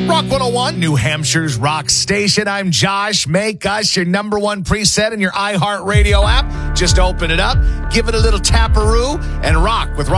Rock 101, New Hampshire's rock station. I'm Josh. Make us your number one preset in your iHeartRadio app. Just open it up, give it a little taparoo, and rock with Rock.